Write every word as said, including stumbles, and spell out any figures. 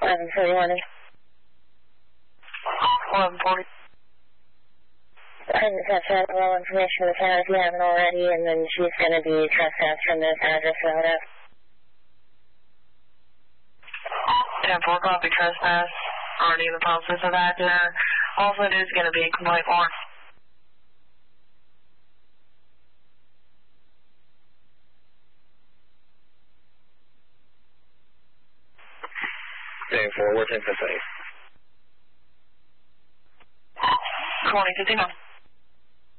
eleven forty-one. eleven forty. I just have to have all information with her if you haven't already, and then she's going to be trespassed from this address photo. ten four, copy trespass. Already in the process of that. Uh, also, it is going to be a complaint form. ten four, what's in company? twenty fifty-nine.